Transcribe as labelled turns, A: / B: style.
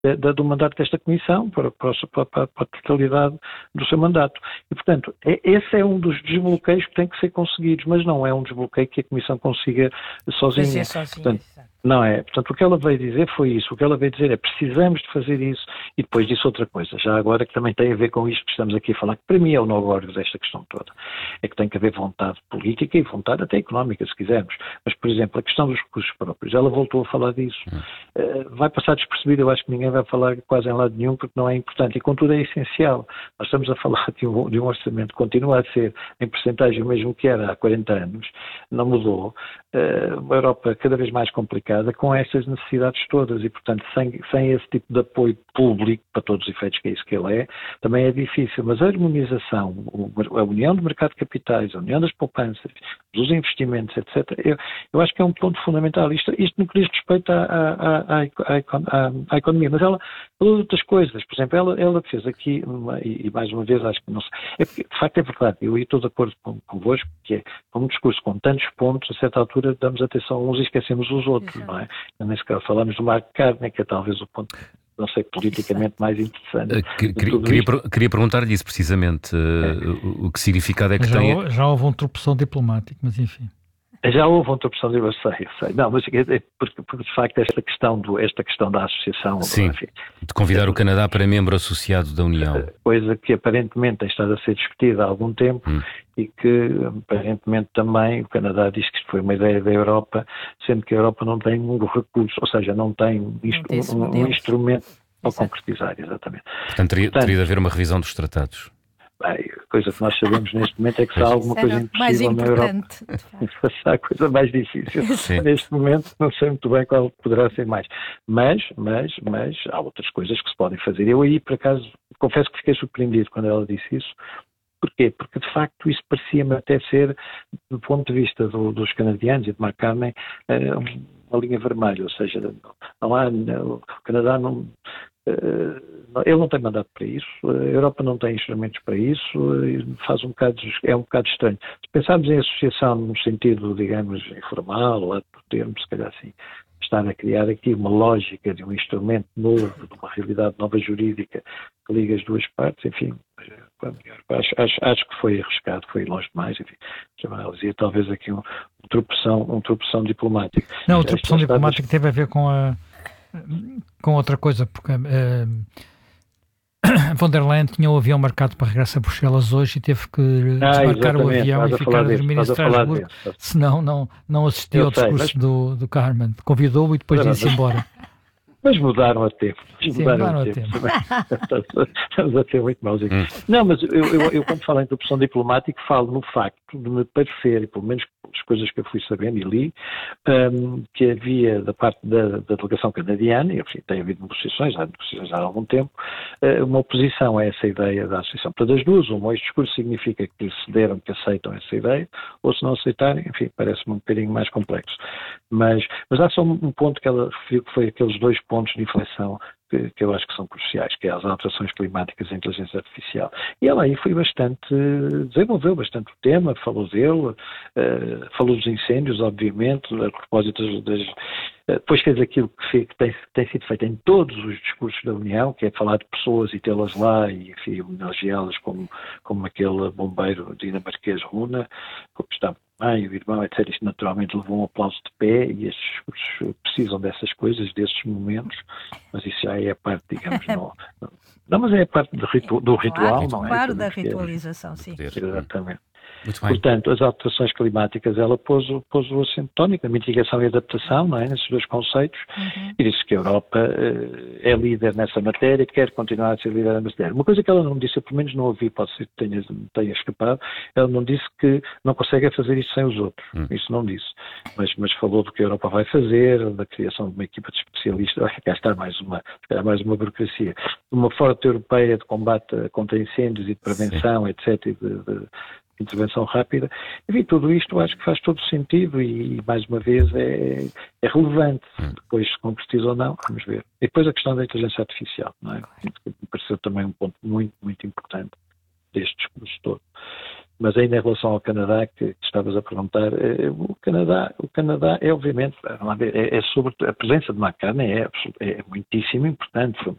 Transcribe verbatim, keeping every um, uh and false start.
A: Da, do mandato desta Comissão para, para, para, para a totalidade do seu mandato. E, portanto, é, esse é um dos desbloqueios que tem que ser conseguidos, mas não é um desbloqueio que a Comissão consiga sozinha.
B: sozinha
A: Portanto, não é. Portanto, o que ela veio dizer foi isso. O que ela veio dizer é precisamos de fazer isso e depois disse outra coisa. Já agora que também tem a ver com isto que estamos aqui a falar, que para mim é o nó-górdio desta questão toda. É que tem que haver vontade política e vontade até económica, se quisermos. Mas, por exemplo, a questão dos recursos próprios, ela voltou a falar disso. Uh, vai passar despercebido, eu acho que ninguém vai falar quase em lado nenhum porque não é importante e contudo é essencial. Nós estamos a falar de um, de um orçamento que continua a ser em percentagem o mesmo que era há quarenta anos, não mudou. Uh, uma Europa cada vez mais complicada com estas necessidades todas e, portanto, sem, sem esse tipo de apoio público, para todos os efeitos que é isso que ele é, também é difícil. Mas a harmonização, a união do mercado de capitais, a união das poupanças, dos investimentos, etcétera, eu, eu acho que é um ponto fundamental. Isto, isto no que diz respeito à, à, à, à, à economia, mas ela falou de outras coisas. Por exemplo, ela, ela fez aqui, uma, e, e mais uma vez acho que não sei, é porque, de facto é verdade, eu estou de acordo com, convosco, que é um discurso com tantos pontos, a certa altura damos atenção a uns e esquecemos os outros, Exato. Não é? Nesse caso falamos do Marco Carne, que é talvez o ponto, não sei, politicamente mais interessante.
C: Uh, que, queria, queria perguntar-lhe isso precisamente, uh, é. o, o que significado é que
B: já
C: tem...
B: Houve, já houve um tropeção diplomático, mas enfim...
A: Já houve uma interrupção de eu sei, eu sei. Não, mas é porque, porque de facto esta questão, do, esta questão da associação...
C: Sim, enfim, de convidar o Canadá para membro associado da União.
A: Coisa que aparentemente tem estado a ser discutida há algum tempo hum. e que aparentemente também o Canadá diz que isto foi uma ideia da Europa, sendo que a Europa não tem um recurso, ou seja, não tem um, um, um instrumento para concretizar, exatamente.
C: Portanto, teria, Portanto, teria de haver uma revisão dos tratados.
A: Bem, a coisa que nós sabemos neste momento é que se há alguma coisa impossível na Europa, se há a coisa mais difícil. Sim. Neste momento não sei muito bem qual poderá ser mais. Mas, mas, mas há outras coisas que se podem fazer. Eu aí, por acaso, confesso que fiquei surpreendido quando ela disse isso. Porquê? Porque de facto isso parecia-me até ser, do ponto de vista do, dos canadianos e de Mark Carney, uma linha vermelha, ou seja, não há, o Canadá não... ele não tem mandato para isso, a Europa não tem instrumentos para isso, faz um bocado, é um bocado estranho. Se pensarmos em associação no sentido, digamos, informal, ou por termo, se calhar assim, estar a criar aqui uma lógica de um instrumento novo, de uma realidade nova jurídica que liga as duas partes, enfim, acho, acho, acho que foi arriscado, foi longe demais, enfim, ela dizia talvez aqui um, um tropeção, um tropeção diplomático.
B: Não, o tropeção diplomático teve a ver com a com outra coisa, porque uh, von der Leyen tinha o avião marcado para regresso a Bruxelas hoje e teve que ah, desmarcar o avião e ficar a dormir em Estrasburgo, senão não, não assistiu ao discurso mas... do, do Carmen. Convidou-o e depois disse embora.
A: Mas mudaram a tempo.
B: Sim, mudaram, mudaram a tempo.
A: tempo. Estamos a ter muito maus aqui. Hum. Não, mas eu, eu, eu quando falo em interrupção diplomática falo no facto de me parecer, e pelo menos as coisas que eu fui sabendo e li, um, que havia da parte da, da delegação canadiana, e enfim, tem havido negociações, há negociações há algum tempo, uh, uma oposição a essa ideia da associação. Para das duas, uma, este discurso significa que cederam, que aceitam essa ideia, ou se não aceitarem, enfim, parece-me um bocadinho mais complexo. Mas, mas há só um ponto que ela referiu, que foi aqueles dois pontos de inflexão que, que eu acho que são cruciais, que é as alterações climáticas e a inteligência artificial. E ela aí foi bastante, desenvolveu bastante o tema, falou dele, uh, falou dos incêndios, obviamente, a propósito das, das depois fez aquilo que, fez, que, tem, que tem sido feito em todos os discursos da União, que é falar de pessoas e tê-las lá e, enfim, homenageá-las como, como aquele bombeiro dinamarquês Runa, como está mãe, o irmão, etcétera. Isto naturalmente levou um aplauso de pé e estes discursos precisam dessas coisas, desses momentos, mas isso já é a parte, digamos, não, não, não mas é a parte do, ritu, do ritual,
D: claro,
A: não é?
D: Claro, da ritualização, sim.
A: Exatamente. Portanto, as alterações climáticas, ela pôs, pôs o acento tónico, a mitigação e a adaptação, não é? Nesses dois conceitos, uhum. E disse que a Europa uh, é líder nessa matéria e quer continuar a ser líder nessa matéria. Uma coisa que ela não disse, eu pelo menos não ouvi, pode ser que tenha, tenha escapado, ela não disse que não consegue fazer isso sem os outros, uhum. Isso não disse, mas, mas falou do que a Europa vai fazer, da criação de uma equipa de especialistas, cá está mais uma, mais uma burocracia, uma frota europeia de combate contra incêndios e de prevenção, Sim. etcétera, de, de, intervenção rápida, enfim, tudo isto acho que faz todo sentido e, mais uma vez, é, é relevante. Depois, se concretiza ou não, vamos ver. E depois a questão da inteligência artificial, não é? Me pareceu também um ponto muito, muito importante deste discurso todo. Mas ainda em relação ao Canadá, que, que estavas a perguntar, é, o, Canadá, o Canadá é obviamente, é, é sobre a presença de McCartney é, é muitíssimo importante, foi